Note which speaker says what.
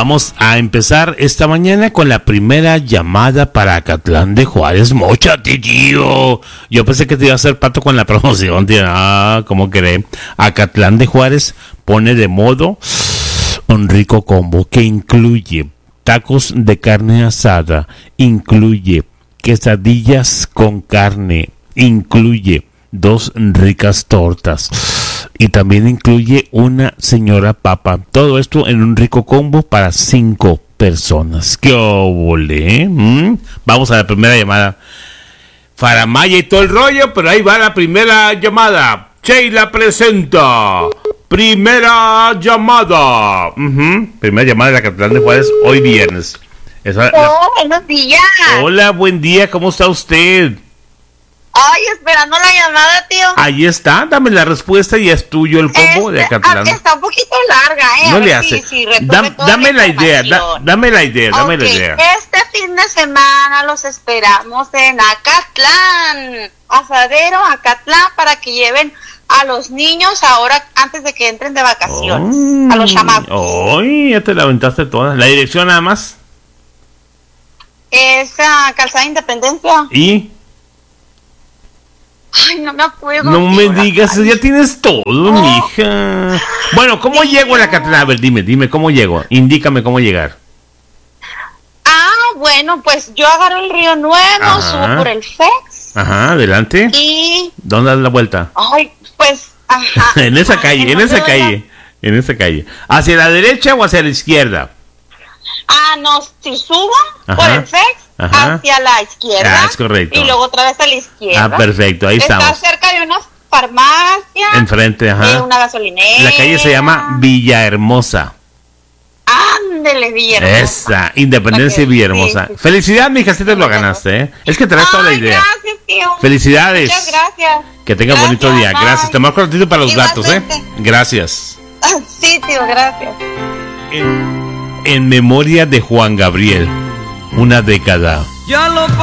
Speaker 1: Vamos a empezar esta mañana con la primera llamada para Acatlán de Juárez. ¡Móchate, tío! Yo pensé que te iba a hacer pato con la promoción, tío. ¿Cómo cree? Acatlán de Juárez pone de modo un rico combo que incluye tacos de carne asada, incluye quesadillas con carne, incluye 2 ricas tortas y también incluye una señora papa. Todo esto en un rico combo para 5 personas. ¡Qué óvole! Vamos a la primera llamada. Faramaya y todo el rollo, pero ahí va la primera llamada. Sheila presenta. Primera llamada. Primera llamada de Acatlán de Juárez hoy viernes.
Speaker 2: Buenos días.
Speaker 1: Hola, buen día. ¿Cómo está usted?
Speaker 2: Ay, esperando la llamada, tío.
Speaker 1: Ahí está, dame la respuesta y es tuyo el combo de Acatlán.
Speaker 2: Está un poquito larga,
Speaker 1: No le hace. Dame la idea, dame la idea.
Speaker 2: Este fin de semana los esperamos en Acatlán. Asadero, Acatlán, para que lleven a los niños ahora antes de que entren de vacaciones. A los chamacos.
Speaker 1: Ay, ya te la aventaste toda. ¿La dirección nada más?
Speaker 2: Esa Calzada Independencia.
Speaker 1: ¿Y?
Speaker 2: Ay, no me acuerdo.
Speaker 1: No me digas, ya tienes todo, mija. Bueno, ¿cómo llego a la Acatlán? A ver, dime, ¿cómo llego? Indícame cómo llegar.
Speaker 2: Bueno, pues yo agarro el Río Nuevo, subo por el FEX.
Speaker 1: Ajá, adelante.
Speaker 2: Y...
Speaker 1: ¿dónde das la vuelta?
Speaker 2: Ay, pues, ajá.
Speaker 1: en esa calle. ¿Hacia la derecha o hacia la izquierda?
Speaker 2: No, si subo por el FEX, hacia la izquierda.
Speaker 1: Es correcto.
Speaker 2: Y luego otra vez a la izquierda.
Speaker 1: Perfecto, ahí estamos.
Speaker 2: Está cerca de una farmacia.
Speaker 1: Enfrente,
Speaker 2: una gasolinera.
Speaker 1: La calle se llama Villahermosa.
Speaker 2: Ándele, Villahermosa.
Speaker 1: Esa, Independencia y Villahermosa. Sí. Felicidades, mija, si te lo ganaste, ¿eh? Es que traes toda la idea.
Speaker 2: Gracias, tío.
Speaker 1: Felicidades.
Speaker 2: Muchas gracias.
Speaker 1: Que tenga bonito día.
Speaker 2: Bye.
Speaker 1: Gracias. Te marco ratito para los datos, ¿eh? Gracias.
Speaker 2: Sí, tío, gracias.
Speaker 1: En memoria de Juan Gabriel, una década.
Speaker 3: Ya lo